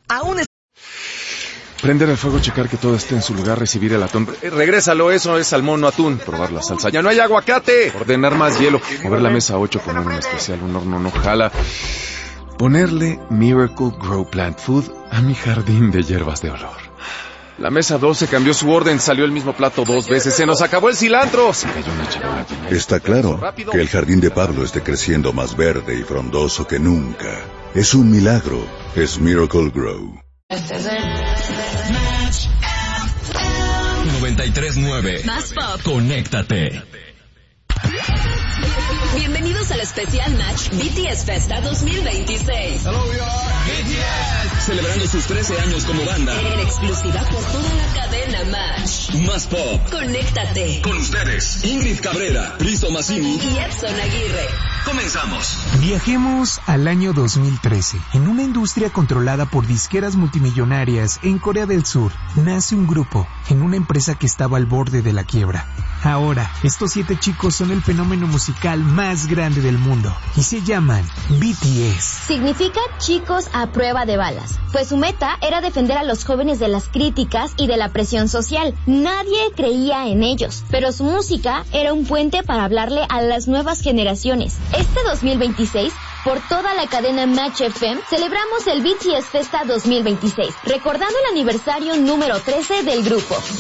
Aún Prender el fuego, checar que todo esté en su lugar, recibir el atún. Regrésalo, eso es salmón, no atún. Probar la salsa. ¡Ya no hay aguacate! Ordenar más hielo. Mover la mesa 8, poner un especial, un horno no jala. Ponerle Miracle Grow Plant Food a mi jardín de hierbas de olor. La mesa 12 cambió su orden, salió el mismo plato 2 veces. ¡Se nos acabó el cilantro! Se cayó una charola. Está claro que el jardín de Pablo esté creciendo más verde y frondoso que nunca. Es un milagro. Es Miracle Grow. 93.9 Más pop. Conéctate. Bienvenidos al especial Match BTS Festa 2026. BTS. Celebrando sus 13 años como banda. En exclusiva por toda la cadena Match. Más pop. Conéctate. Con ustedes, Ingrid Cabrera, Rizo Massini Y Edson Aguirre. Comenzamos. Viajemos al año 2013. En una industria controlada por disqueras multimillonarias en Corea del Sur, nace un grupo en una empresa que estaba al borde de la quiebra. Ahora, estos 7 chicos son el fenómeno musical más grande del mundo y se llaman BTS. Significa chicos a prueba de balas, pues su meta era defender a los jóvenes de las críticas y de la presión social. Nadie creía en ellos, pero su música era un puente para hablarle a las nuevas generaciones. Este 2026, por toda la cadena Match FM, celebramos el BTS Festa 2026, recordando el aniversario número 13 del grupo.